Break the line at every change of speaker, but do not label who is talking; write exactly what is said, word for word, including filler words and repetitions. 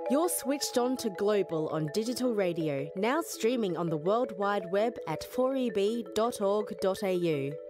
You're switched on to Global on digital radio, now streaming on the World Wide Web at four e b dot org dot a u.